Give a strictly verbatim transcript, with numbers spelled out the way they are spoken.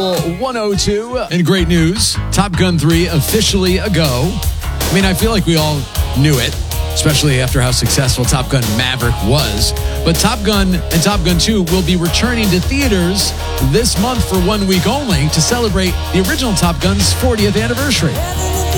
Cool one oh two. And great news, Top Gun three officially a go. I mean, I feel like we all knew it, especially after how successful Top Gun Maverick was. But Top Gun and Top Gun two will be returning to theaters this month for one week only to celebrate the original Top Gun's fortieth anniversary.